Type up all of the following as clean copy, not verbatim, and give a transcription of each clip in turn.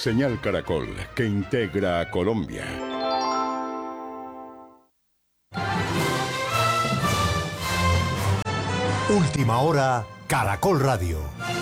Señal Caracol, que integra a Colombia. Última hora, Caracol Radio.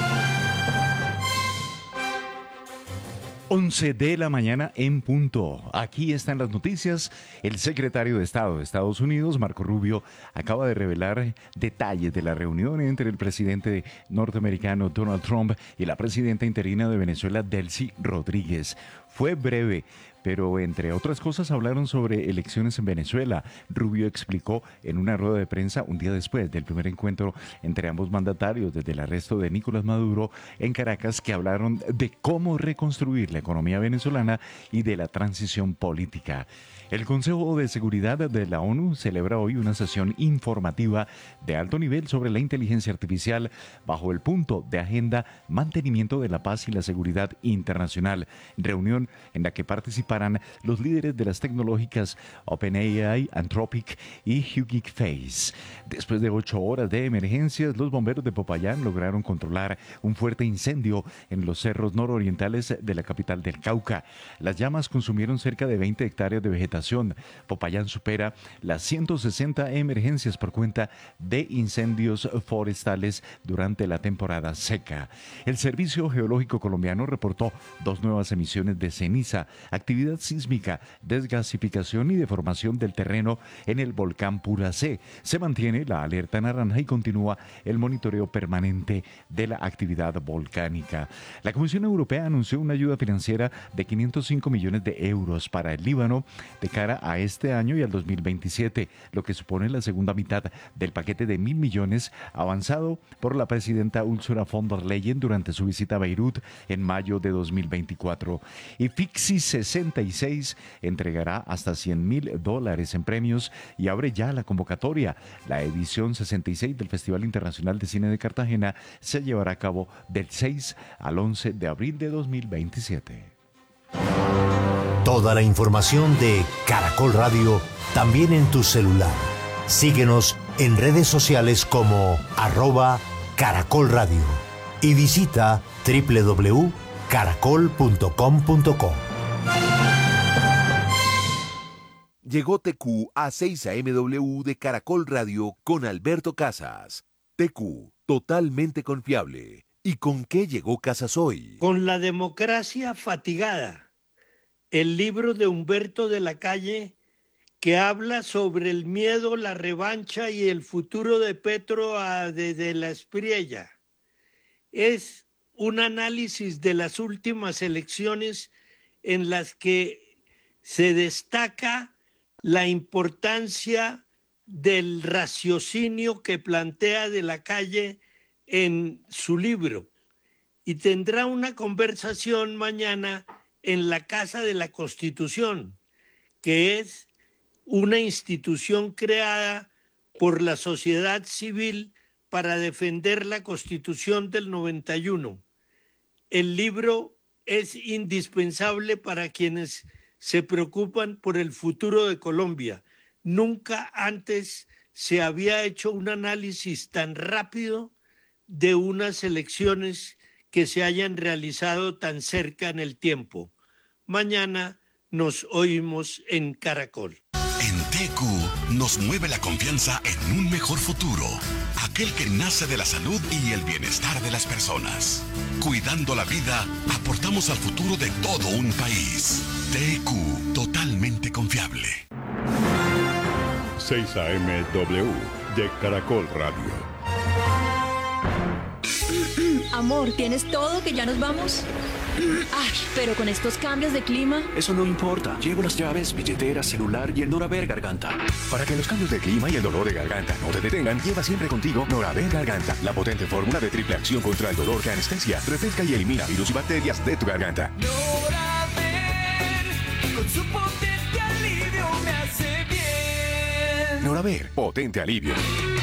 11 de la mañana en punto. Aquí están las noticias. El secretario de Estado de Estados Unidos, Marco Rubio, acaba de revelar detalles de la reunión entre el presidente norteamericano Donald Trump y la presidenta interina de Venezuela, Delcy Rodríguez. Fue breve, pero entre otras cosas hablaron sobre elecciones en Venezuela. Rubio explicó en una rueda de prensa un día después del primer encuentro entre ambos mandatarios desde el arresto de Nicolás Maduro en Caracas, que hablaron de cómo reconstruir la economía venezolana y de la transición política. El Consejo de Seguridad de la ONU celebra hoy una sesión informativa de alto nivel sobre la inteligencia artificial bajo el punto de agenda mantenimiento de la paz y la seguridad internacional. Reunión en la que participarán los líderes de las tecnológicas OpenAI, Anthropic y Hugging Face. Después de 8 horas de emergencias, los bomberos de Popayán lograron controlar un fuerte incendio en los cerros nororientales de la capital del Cauca. Las llamas consumieron cerca de 20 hectáreas de vegetación. Popayán supera las 160 emergencias por cuenta de incendios forestales durante la temporada seca. El Servicio Geológico Colombiano reportó 2 nuevas emisiones de ceniza, actividad sísmica, desgasificación y deformación del terreno en el volcán Puracé. Se mantiene la alerta naranja y continúa el monitoreo permanente de la actividad volcánica. La Comisión Europea anunció una ayuda financiera de 505 millones de euros para el Líbano de cara a este año y al 2027, lo que supone la segunda mitad del paquete de 1.000 millones avanzado por la presidenta Ursula von der Leyen durante su visita a Beirut en mayo de 2024. Y Fixi 66 entregará hasta $100,000 en premios y abre ya la convocatoria. La edición 66 del Festival Internacional de Cine de Cartagena se llevará a cabo del 6 al 11 de abril de 2027. Toda la información de Caracol Radio también en tu celular. Síguenos en redes sociales como @Caracol Radio y visita www.caracol.com.co. Llegó TQ a 6 AMW de Caracol Radio con Alberto Casas. TQ, totalmente confiable. ¿Y con qué llegó Casas hoy? Con la democracia fatigada. El libro de Humberto de la Calle, que habla sobre el miedo, la revancha y el futuro de Petro desde la Espriella. Es un análisis de las últimas elecciones en las que se destaca la importancia del raciocinio que plantea de la Calle en su libro. Y tendrá una conversación mañana en la Casa de la Constitución, que es una institución creada por la sociedad civil para defender la Constitución del 91. El libro es indispensable para quienes se preocupan por el futuro de Colombia. Nunca antes se había hecho un análisis tan rápido de unas elecciones que se hayan realizado tan cerca en el tiempo. Mañana nos oímos en Caracol. En TQ nos mueve la confianza en un mejor futuro, aquel que nace de la salud y el bienestar de las personas. Cuidando la vida, aportamos al futuro de todo un país. TQ, totalmente confiable. 6 AMW de Caracol Radio. Amor, ¿tienes todo que ya nos vamos? Ay, pero con estos cambios de clima... Eso no importa. Llevo las llaves, billetera, celular y el Noraver Garganta. Para que los cambios de clima y el dolor de garganta no te detengan, lleva siempre contigo Noraver Garganta, la potente fórmula de triple acción contra el dolor que anestesia, refresca y elimina virus y bacterias de tu garganta. Noraver, con su potente alivio me hace bien. Noraver, potente alivio.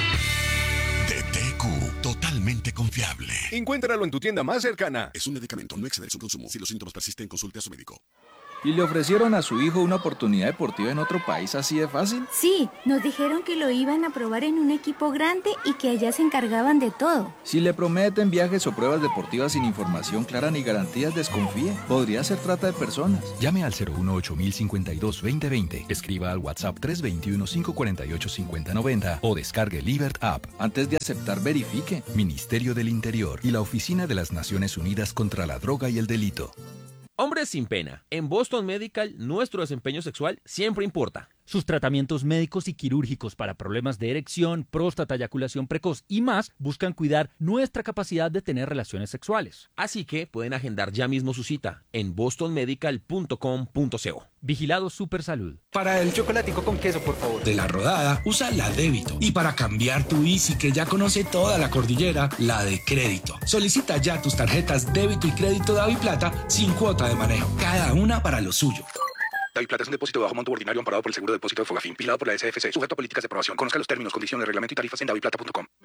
Totalmente confiable. Encuéntralo en tu tienda más cercana. Es un medicamento, no exceder su consumo. Si los síntomas persisten, consulte a su médico. ¿Y le ofrecieron a su hijo una oportunidad deportiva en otro país así de fácil? Sí, nos dijeron que lo iban a probar en un equipo grande y que allá se encargaban de todo. Si le prometen viajes o pruebas deportivas sin información clara ni garantías, desconfíe. Podría ser trata de personas. Llame al 018-052-2020, escriba al WhatsApp 321-548-5090 o descargue Libert App. Antes de aceptar, verifique. Ministerio del Interior y la Oficina de las Naciones Unidas contra la Droga y el Delito. Hombres sin pena. En Boston Medical, nuestro desempeño sexual siempre importa. Sus tratamientos médicos y quirúrgicos para problemas de erección, próstata, eyaculación precoz y más buscan cuidar nuestra capacidad de tener relaciones sexuales. Así que pueden agendar ya mismo su cita en bostonmedical.com.co. Vigilado Supersalud. Para el chocolatico con queso, por favor. De La Rodada, usa la débito. Y para cambiar tu Easy, que ya conoce toda la cordillera, la de crédito. Solicita ya tus tarjetas débito y crédito DaviPlata sin cuota de manejo. Cada una para lo suyo. DaviPlata es un depósito de bajo monto ordinario amparado por el Seguro de Depósito de Fogafín, vigilado por la SFC, sujeto a políticas de aprobación. Conozca los términos, condiciones, reglamento y tarifas en daviplata.com.